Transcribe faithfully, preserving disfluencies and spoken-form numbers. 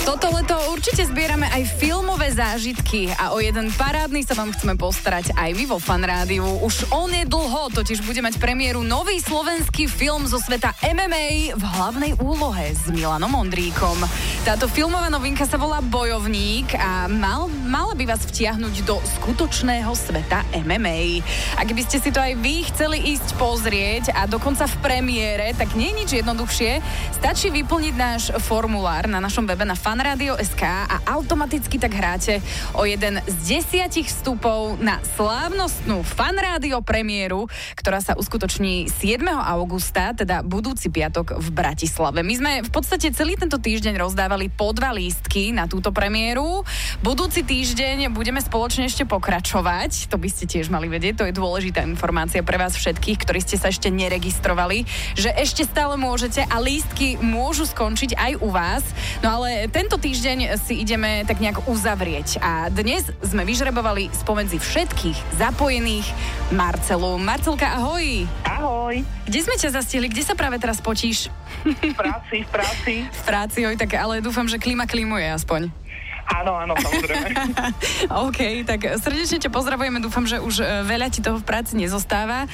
Toto leto určite zbierame aj filmové zážitky a o jeden parádny sa vám chceme postarať aj my vo Fan Rádiu. Už onedlho totiž bude mať premiéru nový slovenský film zo sveta em em á v hlavnej úlohe s Milanom Ondríkom. Táto filmová novinka sa volá Bojovník a mal, mala by vás vtiahnuť do skutočného sveta em em á. Ak by ste si to aj vy chceli ísť pozrieť a dokonca v premiére, tak nie je nič jednoduchšie. Stačí vyplniť náš formulár na našom webe na fanradio bodka es ká a automaticky tak hráte o jeden z desiatich vstupov na slávnostnú Fanrádio premiéru, ktorá sa uskutoční siedmeho augusta, teda budúci piatok v Bratislave. My sme v podstate celý tento týždeň rozdávali po dva lístky na túto premiéru. Budúci týždeň budeme spoločne ešte pokračovať. To by ste tiež mali vedieť, to je dôležitá informácia pre vás všetkých, ktorí ste sa ešte neregistrovali, že ešte stále môžete a lístky môžu skončiť aj u vás. No ale tento týždeň si ideme tak nejak uzavrieť a dnes sme vyžrebovali spomedzi všetkých zapojených Marcelu. Marcelka, ahoj! Ahoj! Kde sme ťa zastihli? Kde sa práve teraz potíš? V práci, v práci. V práci, oj, tak ale dúfam, že klíma klímuje aspoň. Áno, áno, samozrejme. OK, tak srdečne ťa pozdravujeme, dúfam, že už veľa ti toho v práci nezostáva.